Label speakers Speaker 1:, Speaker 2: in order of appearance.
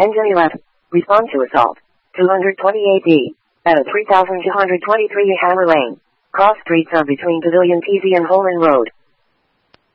Speaker 1: Engine 11. Respond to assault. 228D. At a 3223 Hammer Lane. Cross streets are between Pavilion Peasy and Holman Road.